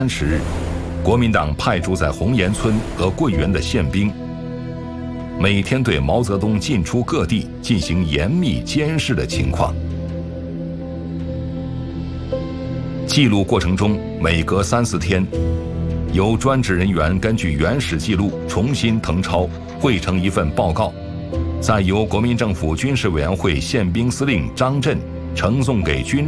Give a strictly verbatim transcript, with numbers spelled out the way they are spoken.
三十日，国民党派驻在红岩村和桂园的宪兵，每天对毛泽东进出各地进行严密监视的情况。记录过程中，每隔三四天，由专职人员根据原始记录重新誊抄，汇成一份报告，再由国民政府军事委员会宪兵司令张震呈送给军